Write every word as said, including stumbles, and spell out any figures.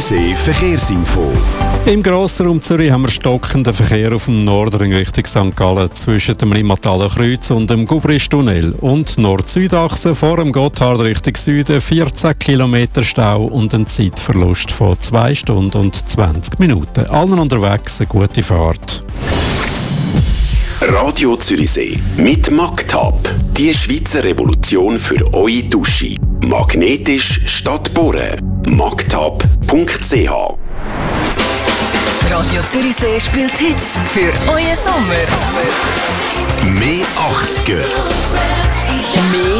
Zürichsee Verkehrsinfo. Im Grossraum Zürich haben wir stockenden Verkehr auf dem Nordring Richtung Sankt Gallen zwischen dem Limmathaler Kreuz und dem Gubristunnel und Nord-Süd-Achse vor dem Gotthard Richtung Süden vierzehn Kilometer Stau und ein Zeitverlust von zwei Stunden und zwanzig Minuten. Allen unterwegs eine gute Fahrt. Radio Zürichsee mit Magtab. Die Schweizer Revolution für eure Dusche. Magnetisch statt bohren. magtab punkt c h. Radio Zürichsee spielt Hits für euren Sommer. Mehr achtziger.